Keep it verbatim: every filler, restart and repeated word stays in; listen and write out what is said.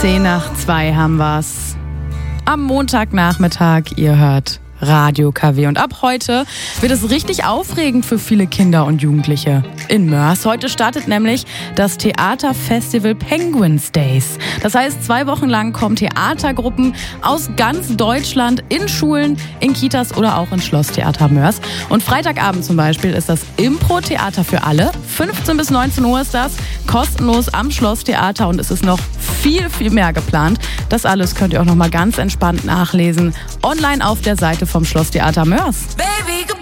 Zehn nach zwei haben wir's. Am Montagnachmittag, ihr hört Radio K W. Und ab heute wird es richtig aufregend für viele Kinder und Jugendliche in Moers. Heute startet nämlich das Theaterfestival Penguins Days. Das heißt, zwei Wochen lang kommen Theatergruppen aus ganz Deutschland in Schulen, in Kitas oder auch ins Schlosstheater Moers. Und Freitagabend zum Beispiel ist das Impro-Theater für alle. fünfzehn bis neunzehn Uhr ist das, kostenlos am Schlosstheater, und es ist noch viel, viel mehr geplant. Das alles könnt ihr auch noch mal ganz entspannt nachlesen, online auf der Seite vom Schlosstheater Moers. Baby,